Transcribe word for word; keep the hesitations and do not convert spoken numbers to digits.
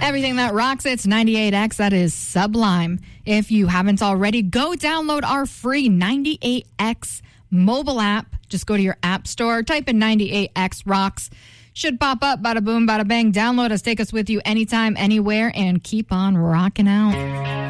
Everything that rocks, it's ninety-eight X. That is Sublime. If you haven't already, go download our free ninety-eight X mobile app. Just go to your app store, type in ninety-eight X Rocks. Should pop up, bada boom, bada bang. Download us, take us with you anytime, anywhere, and keep on rocking out.